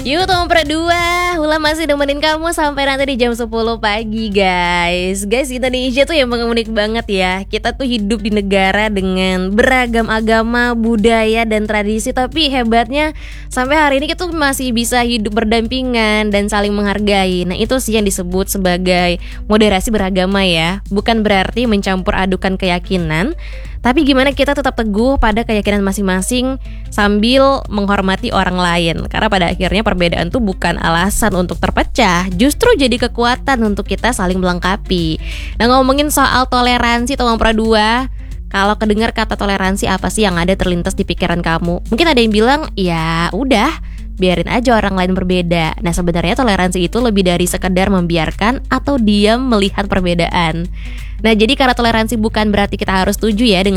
Yuk teman berdua, Hula masih nemenin kamu sampai nanti di jam 10 pagi guys. Guys, Indonesia tuh emang unik banget ya. Kita tuh hidup di negara dengan beragam agama, budaya, dan tradisi. Tapi hebatnya sampai hari ini kita tuh masih bisa hidup berdampingan dan saling menghargai. Nah itu sih yang disebut sebagai moderasi beragama ya. Bukan berarti mencampur adukan keyakinan, tapi gimana kita tetap teguh pada keyakinan masing-masing sambil menghormati orang lain. Karena pada akhirnya perbedaan tuh bukan alasan untuk terpecah, justru jadi kekuatan untuk kita saling melengkapi. Nah ngomongin soal toleransi teman dua, kalau kedengar kata toleransi apa sih yang ada terlintas di pikiran kamu? Mungkin ada yang bilang, ya udah biarin aja orang lain berbeda. Nah sebenarnya toleransi itu lebih dari sekedar membiarkan atau diam melihat perbedaan. Nah jadi karena toleransi bukan berarti kita harus setuju ya dengan